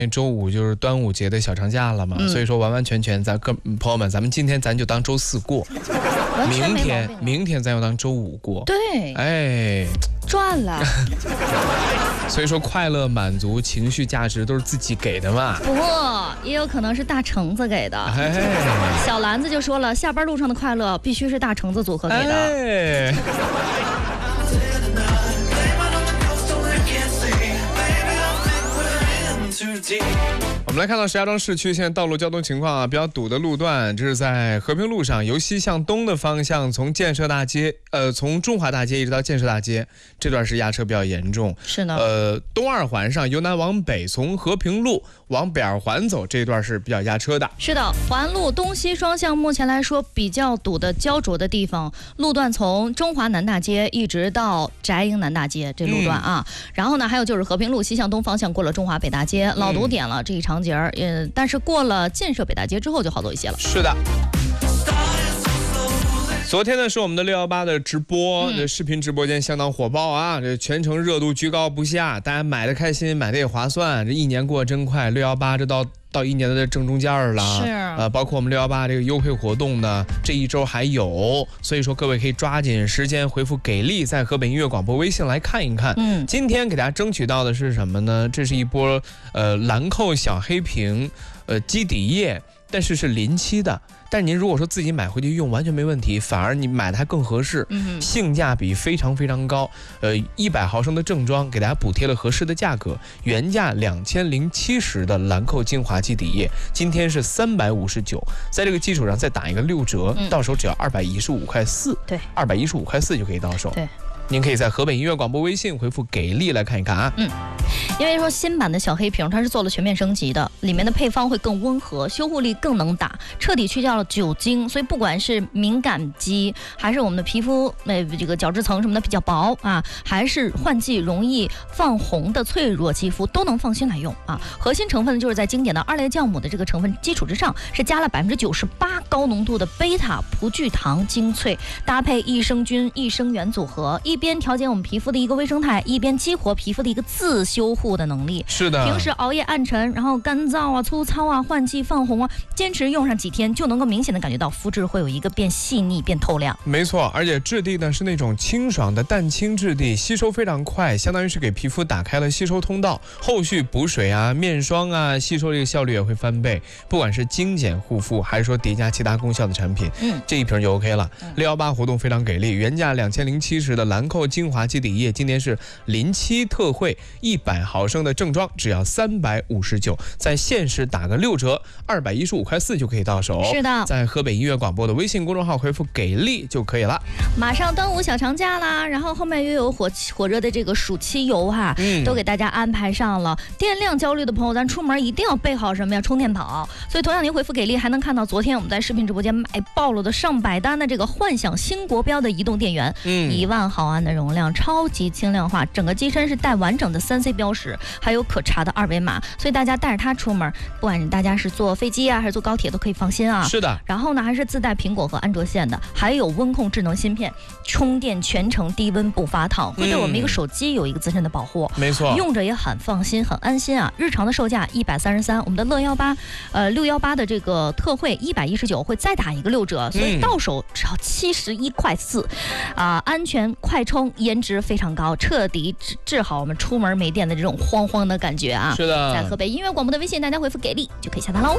周五就是端午节的小长假了嘛，所以说完完全全咱朋友们，咱们今天咱就当周4过，明天咱要当周5过。 对， 哎， 赚了。 所以说快乐、满足、情绪价值都是自己给的嘛。 不过也有可能是大橙子给的。小兰子就说了，下班路上的快乐必须是大橙子组合给的。 我们来看到石家庄市区现在道路交通情况啊，比较堵的路段，这是在和平路上，由西向东的方向，从从中华大街一直到建设大街，这段是压车比较严重。 是的。 东2环上由南往北，从和平路往北2环走，这一段是比较压车的。是的，环路东西双向目前来说比较堵的焦灼的地方，路段从中华南大街一直到翟营南大街这路段啊。然后呢，还有就是和平路西向东方向过了中华北大街，老堵点了这一长节儿。但是过了建设北大街之后就好走一些了。 是的。昨天呢是我们的618的直播，这视频直播间相当火爆啊，这全程热度居高不下，大家买的开心，买的也划算，这一年过得真快，618这到一年的正中间了。 是包括我们618这个优惠活动呢，这一周还有，所以说各位可以抓紧时间回复给力，在河北音乐广播微信来看一看。今天给大家争取到的是什么呢？这是一波兰蔻小黑瓶基底液，但是临期的。但是您如果说自己买回去用完全没问题，反而你买的还更合适，性价比非常非常高。100毫升的正装给大家补贴了合适的价格，原价2070的兰蔻精华基底液，今天是359，在这个基础上再打一个6折，到手只要215块4。对，215块4就可以到手。对。您可以在河北音乐广播微信回复给力来看一看啊。 因为说新版的小黑瓶它是做了全面升级的，里面的配方会更温和，修护力更能打，彻底去掉了酒精，所以不管是敏感肌还是我们的皮肤这个角质层什么的比较薄啊，还是换季容易泛红的脆弱肌肤都能放心来用啊。核心成分就是在经典的2类酵母的这个成分基础之上，是加了98%高浓度的贝塔葡聚糖精粹，搭配益生菌、益生元组合，一边调节我们皮肤的一个微生态，一边激活皮肤的一个自修护的能力。 是的， 平时熬夜暗沉，然后干燥啊、粗糙啊、换季泛红啊，坚持用上几天就能够明显的感觉到肤质会有一个变细腻、变透亮。 没错，而且质地呢是那种清爽的淡青质地，吸收非常快，相当于是给皮肤打开了吸收通道，后续补水啊、面霜啊，吸收这个效率也会翻倍。不管是精简护肤，还是说叠加其他功效的产品，这一瓶就 OK 了。618活动非常给力，原价2070的兰蔻精华基底液，今天是临期特惠，100毫升的正装只要359，在限时打个6折，215块4就可以到手。 是的， 在河北音乐广播的微信公众号回复给力就可以了。 马上端午小长假啦，然后后面又有火热的这个暑期游哈，都给大家安排上了。电量焦虑的朋友，咱出门一定要备好什么呀？充电宝。所以同样您回复给力，还能看到昨天我们在视频直播间买爆了的上百单的这个幻想新国标的移动电源，1万毫安的容量，超级轻量化，整个机身是带完整的3C 标识，还有可查的2维码，所以大家带着它出门，不管大家是坐飞机啊还是坐高铁都可以放心啊。 是的。 然后呢，还是自带苹果和安卓线的，还有温控智能芯片，充电全程低温不发烫，会对我们一个手机有一个自身的保护。 没错， 用着也很放心，很安心啊。日常的售价133，我们的618的这个特惠119，会再打一个6折，所以到手只要71块4，安全快充，颜值非常高，彻底治好我们出门没电的这种慌慌的感觉啊。 是的， 在河北音乐广播的微信，大家回复给力就可以下单喽。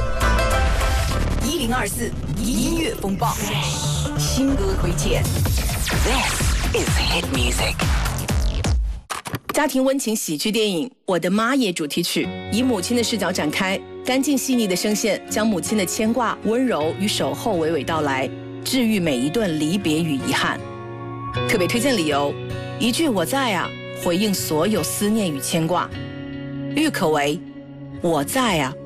1024音乐风暴，新歌推荐。This is hit music。家庭温情喜剧电影《我的妈耶》主题曲，以母亲的视角展开，干净细腻的声线将母亲的牵挂、温柔与守候娓娓道来，治愈每一段离别与遗憾。特别推荐理由：一句我在啊，回应所有思念与牵挂。郁可唯，我在啊。